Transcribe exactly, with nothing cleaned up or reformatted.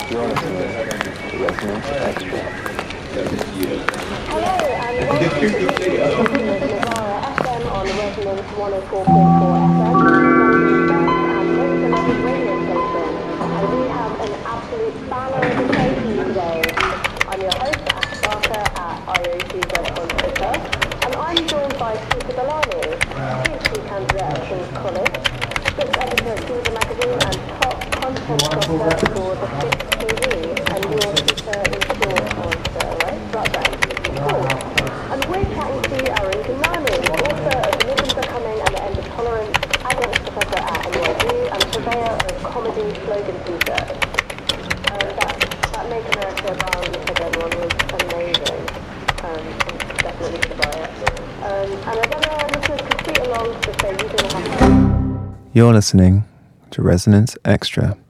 You're listening to Resonance Extra. Hello and welcome to the Novara F M on Resonance one oh four point four F M, London's first and most beloved radio station. And we have an absolute banner of a show for you today. I'm your host, Ash Barker at I O T Z on Twitter, and I'm joined by Peter Bellani, PhD candidate at King's College, script editor at Georgia Magazine, and top content doctor for The Fix T V, and your tutor in short answer, right? Right then. Cool. And we're chatting to Aaron Gurnani, author of Rhythms Are Coming and the End of Tolerance, adjunct professor at N Y U, and purveyor of comedy slogan t-shirts. Um, that, that Make America Brown you said everyone was amazing. Um, definitely should buy it. Um, and as other listeners can tweet along to say using the hashtag. You're listening to Resonance Extra.